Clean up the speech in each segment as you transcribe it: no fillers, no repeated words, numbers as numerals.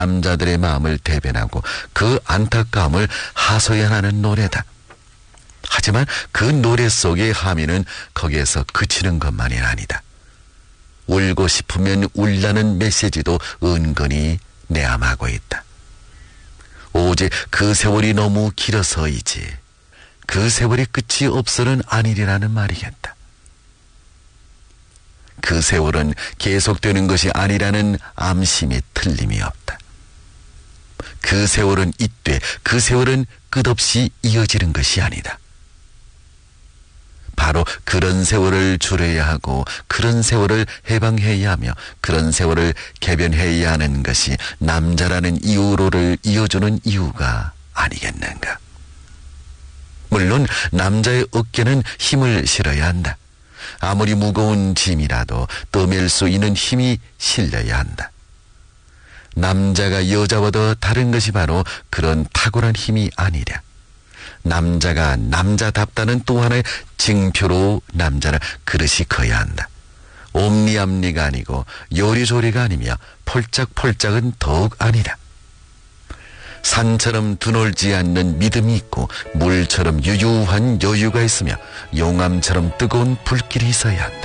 남자들의 마음을 대변하고 그 안타까움을 하소연하는 노래다. 하지만 그 노래 속의 함의는 거기에서 그치는 것만이 아니다. 울고 싶으면 울라는 메시지도 은근히 내함하고 있다. 오직 그 세월이 너무 길어서이지 그 세월이 끝이 없어는 아니리라는 말이겠다. 그 세월은 계속되는 것이 아니라는 암심이 틀림이 없다. 그 세월은 잇되 그 세월은 끝없이 이어지는 것이 아니다. 바로 그런 세월을 줄여야 하고 그런 세월을 해방해야 하며 그런 세월을 개변해야 하는 것이 남자라는 이유로를 이어주는 이유가 아니겠는가. 물론 남자의 어깨는 힘을 실어야 한다. 아무리 무거운 짐이라도 떠밀 수 있는 힘이 실려야 한다. 남자가 여자보다 다른 것이 바로 그런 탁월한 힘이 아니랴. 남자가 남자답다는 또 하나의 징표로 남자는 그릇이 커야 한다. 옴니암리가 아니고 요리조리가 아니며 폴짝폴짝은 더욱 아니라. 산처럼 드놀지 않는 믿음이 있고 물처럼 유유한 여유가 있으며 용암처럼 뜨거운 불길이 있어야 한다.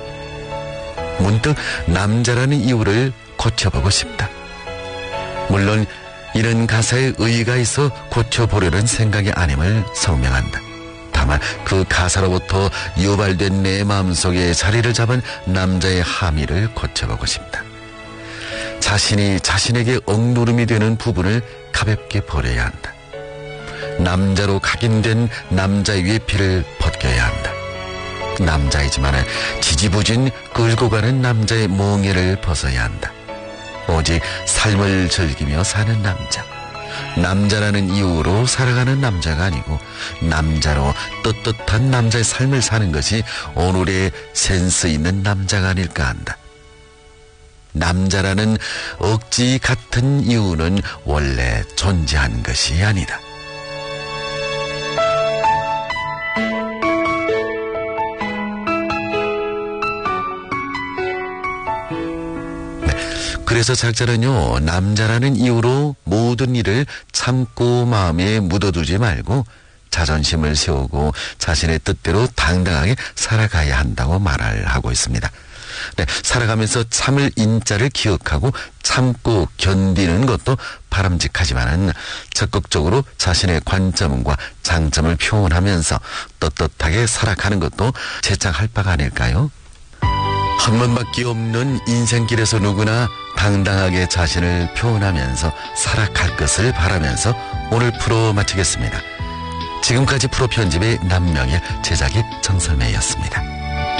문득 남자라는 이유를 고쳐보고 싶다. 물론 이런 가사에 의의가 있어 고쳐보려는 생각이 아님을 성명한다. 다만 그 가사로부터 유발된 내 마음속에 자리를 잡은 남자의 함의를 고쳐보고 싶다. 자신이 자신에게 억누름이 되는 부분을 가볍게 버려야 한다. 남자로 각인된 남자의 외피를 벗겨야 한다. 남자이지만 지지부진 끌고 가는 남자의 멍에를 벗어야 한다. 오직 삶을 즐기며 사는 남자. 남자라는 이유로 살아가는 남자가 아니고 남자로 떳떳한 남자의 삶을 사는 것이 오늘의 센스 있는 남자가 아닐까 한다. 남자라는 억지 같은 이유는 원래 존재한 것이 아니다. 그래서 작자는요, 남자라는 이유로 모든 일을 참고 마음에 묻어두지 말고 자존심을 세우고 자신의 뜻대로 당당하게 살아가야 한다고 말을 하고 있습니다. 네, 살아가면서 참을 인자를 기억하고 참고 견디는 것도 바람직하지만은 적극적으로 자신의 관점과 장점을 표현하면서 떳떳하게 살아가는 것도 제창할 바가 아닐까요? 한 번밖에 없는 인생길에서 누구나 당당하게 자신을 표현하면서 살아갈 것을 바라면서 오늘 프로 마치겠습니다. 지금까지 프로 편집의 남명일, 제작의 정설매였습니다.